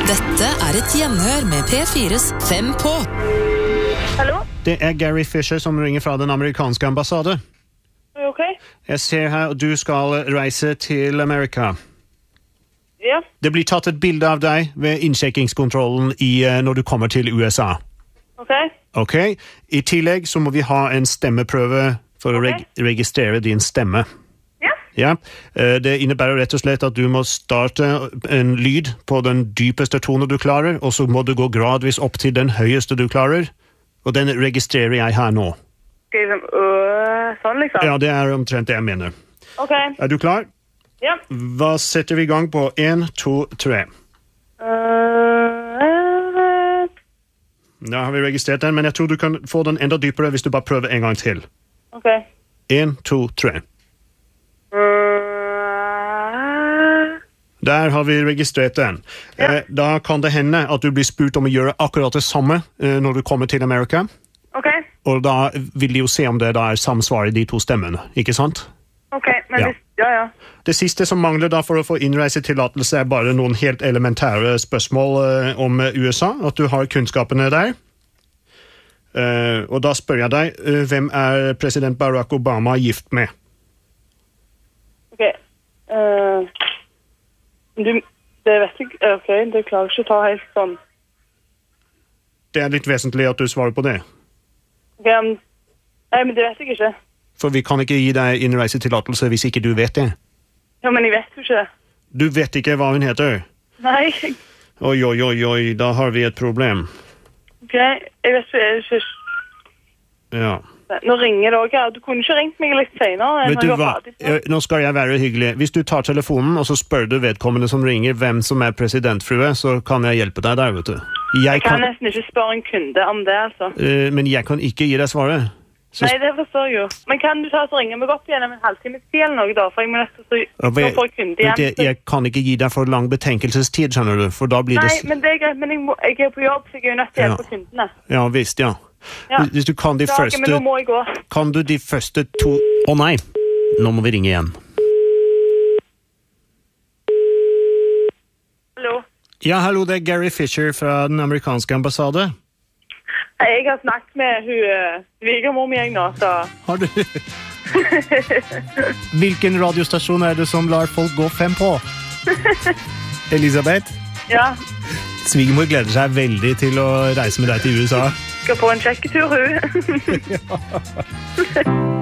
Dette et gjenhør med P4's 5 på. Hallo? Det Gary Fisher som ringer fra den amerikanske ambassade. Ok. Jeg ser her at du skal reise til Amerika. Ja. Det blir tatt et bilde av deg ved innsjekkingskontrollen når du kommer til USA. Ok. Ok. I tillegg så må vi ha en stemmeprøve for å registrere din stemme. Ja, det innebærer rett og slett at du må starte en lyd på den dypeste tonen du klarer, og så må du gå gradvis opp til den høyeste du klarer, og den registrerer jeg her nå. Sånn liksom? Ja, det omtrent det jeg mener. Ok. Du klar? Ja. Hva setter vi i gang på? 1, 2, 3. Da har vi registrert den, men jeg tror du kan få den enda dypere hvis du bare prøver en gang til. Ok. 1, 2, 3. Der har vi registrert den. Ja. Da kan det hende at du blir spurt om å gjøre akkurat det samme når du kommer til Amerika. Ok. Og da vil de jo se om det da samsvar i de to stemmene, ikke sant? Ok, men ja. Det siste som mangler da for å få innreisetillatelse bare noen helt elementære spørsmål om USA, at du har kunnskapene der. Og da spør jeg deg, hvem president Barack Obama gift med? Ok. Det vet jeg ikke. Ok, det klarer ikke å ta helt sånn. Det litt vesentlig at du svarer på det. Ok, nei, men det vet jeg ikke. For vi kan ikke gi deg innreisetillatelse hvis ikke du vet det. Ja, men jeg vet jo ikke det. Du vet ikke hva hun heter? Nei. Oi, da har vi et problem. Ok, jeg vet ikke. Ja. Nå ringer det også. Du kunne ikke ringt meg litt senere. Vet du hva? Nå skal jeg være hyggelig. Hvis du tar telefonen, og så spør du vedkommende som ringer hvem som presidentfrue, så kan jeg hjelpe deg der, vet du. Jeg kan nesten ikke spørre en kunde om det, altså. Men jeg kan ikke gi deg svaret. Nei, det forstår jeg jo. Men kan du ta og ringe meg opp igjen om en halvtimes tid eller noe da? For jeg må nesten så få kunde igjen. Jeg kan ikke gi deg for lang betenkelsestid, skjønner du, for da blir det... Nei, men det greit, men jeg på jobb, så jeg jo nødt til å hjelpe kundene. Ja, visst, ja. Hvis du kan de første... Men nå må jeg gå. Kan du de første 2... Å nei, nå må vi ringe igjen. Hallo? Ja, hallo, det Gary Fisher fra den amerikanske ambassade. Jeg har snakket med svigermor mi nå, så... Har du... Hvilken radiostasjon det som lar folk gå 5 på? Elisabeth? Ja. Svigermor gleder seg veldig til å reise med deg til USA. Skal få en sjekketur, hun.